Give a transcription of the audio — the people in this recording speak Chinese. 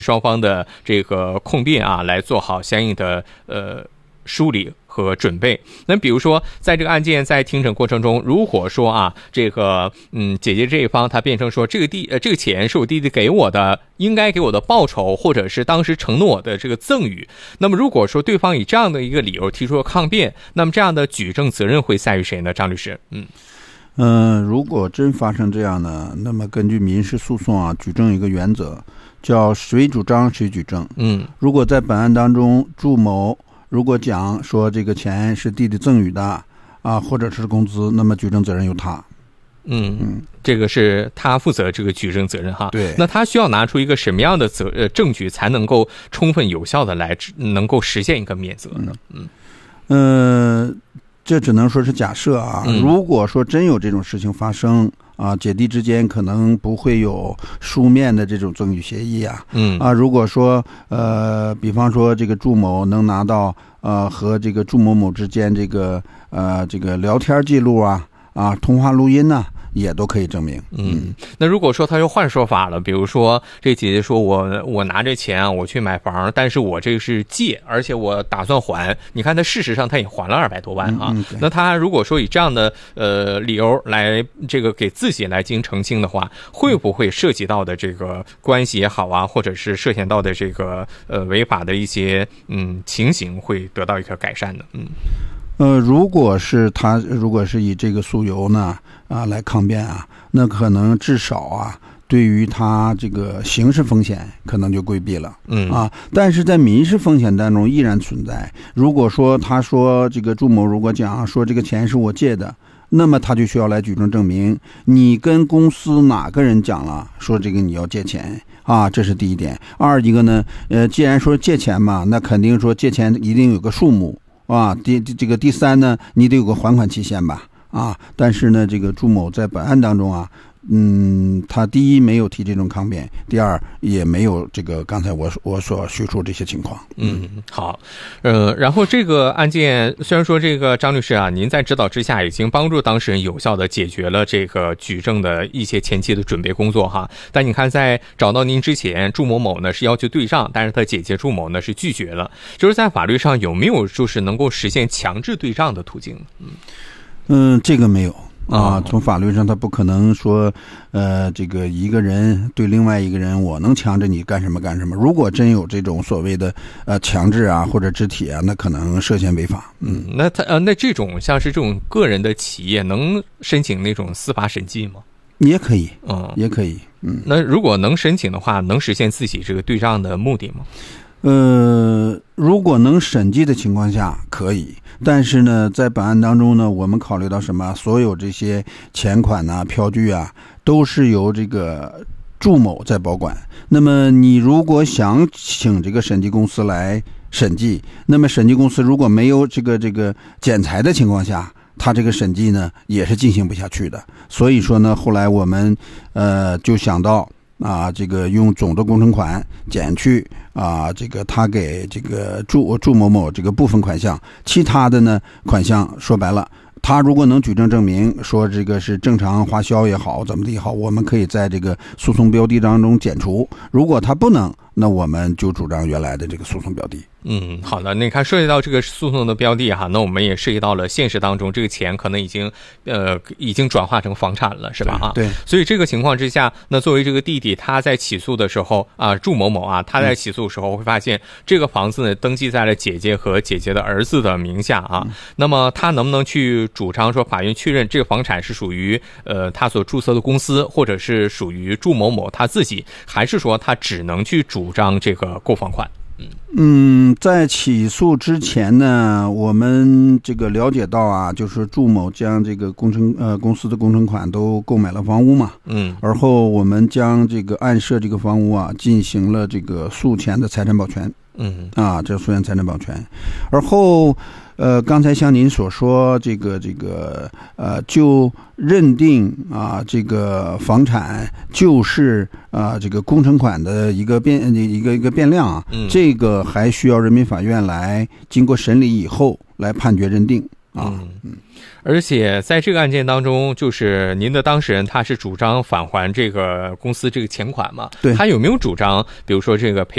双方的这个控辩啊，来做好相应的梳理和准备。那比如说在这个案件在庭审过程中，如果说啊这个姐姐这一方她辩称说这个钱是我弟弟给我的，应该给我的报酬，或者是当时承诺我的这个赠与，那么如果说对方以这样的一个理由提出了抗辩，那么这样的举证责任会在于谁呢？张律师。 如果真发生这样呢，那么根据民事诉讼啊，举证一个原则叫谁主张谁举证。如果在本案当中祝某如果讲说这个钱是弟弟赠与的啊，或者是工资，那么举证责任由他。 这个是他负责这个举证责任哈。 对。 那他需要拿出一个什么样的证据才能够充分有效的来能够实现一个免责呢？ 这只能说是假设啊。如果说真有这种事情发生啊，姐弟之间可能不会有书面的这种赠与协议啊。如果说比方说这个祝某能拿到和这个祝某某之间这个聊天记录啊通话录音呢，也都可以证明。 那如果说他又换说法了，比如说这姐姐说我拿这钱啊，我去买房，但是我这个是借，而且我打算还。你看他事实上他也还了200多万啊。那他如果说以这样的理由来这个给自己来进行澄清的话，会不会涉及到的这个关系也好啊，或者是涉嫌到的这个违法的一些情形会得到一个改善呢？ 如果是以这个诉由呢来抗辩啊，那可能至少啊对于他这个刑事风险可能就规避了。但是在民事风险当中依然存在。如果说他说这个祝某如果讲说这个钱是我借的，那么他就需要来举证证明你跟公司哪个人讲了说这个你要借钱啊，这是第一点。二一个呢既然说借钱嘛，那肯定说借钱一定有个数目啊。第三呢，你得有个还款期限吧啊。但是呢，这个祝某在本案当中啊，他第一没有提这种抗辩，第二也没有这个刚才我所叙述这些情况。 好，然后这个案件虽然说这个张律师啊，您在指导之下已经帮助当事人有效的解决了这个举证的一些前期的准备工作哈，但你看在找到您之前，祝某某呢是要求对账，但是他姐姐祝某呢是拒绝了，就是在法律上有没有就是能够实现强制对账的途径？ 这个没有。从法律上他不可能说这个一个人对另外一个人我能强制你干什么干什么。如果真有这种所谓的强制啊或者肢体啊，那可能涉嫌违法。 那这种像是这种个人的企业能申请那种司法审计吗？ 也可以。也可以。 那如果能申请的话，能实现自己这个对账的目的吗？ 如果能审计的情况下可以，但是呢在本案当中呢，我们考虑到什么，所有这些钱款啊票据啊都是由这个祝某在保管。那么你如果想请这个审计公司来审计，那么审计公司如果没有这个检材的情况下，他这个审计呢也是进行不下去的。所以说呢，后来我们就想到这个用总的工程款减去这个他给这个祝某某这个部分款项，其他的呢款项说白了，他如果能举证证明说这个是正常花销也好怎么的也好，我们可以在这个诉讼标的当中减除。如果他不能，那我们就主张原来的这个诉讼标的。 好的，那你看涉及到这个诉讼的标的哈，那我们也涉及到了现实当中这个钱可能已经转化成房产了，是吧？ 对。 所以这个情况之下，那作为这个弟弟，他在起诉的时候祝某某他在起诉的时候会发现这个房子呢登记在了姐姐和姐姐的儿子的名下那么他能不能去主张说法院确认这个房产是属于他所注册的公司，或者是属于祝某某他自己，还是说他只能去主张这个购房款？ 在起诉之前呢，我们这个了解到就是祝某将这个公司的工程款都购买了房屋嘛，而后我们将这个案涉这个房屋进行了这个诉前的财产保全，这诉前财产保全，而后刚才像您所说，就认定这个房产就是这个工程款的一个变量这个还需要人民法院来经过审理以后来判决认定啊。 而且在这个案件当中，就是您的当事人他是主张返还这个公司这个钱款嘛？ 对， 他有没有主张，比如说这个赔